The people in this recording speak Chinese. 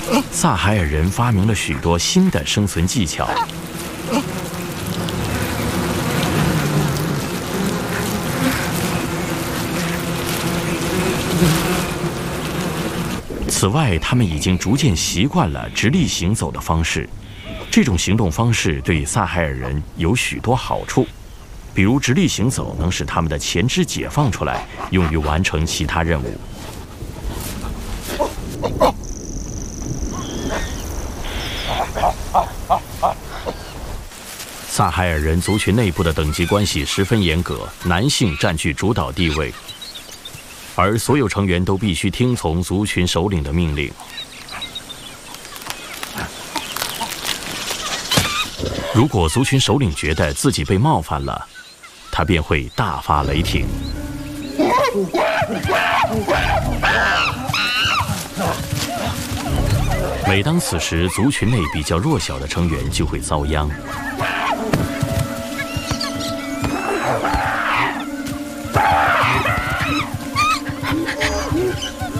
萨海尔人发明了许多新的生存技巧。此外，他们已经逐渐习惯了直立行走的方式。这种行动方式对萨海尔人有许多好处，比如直立行走能使他们的前肢解放出来，用于完成其他任务。萨海尔人族群内部的等级关系十分严格，男性占据主导地位，而所有成员都必须听从族群首领的命令。如果族群首领觉得自己被冒犯了，他便会大发雷霆。每当此时，族群内比较弱小的成员就会遭殃。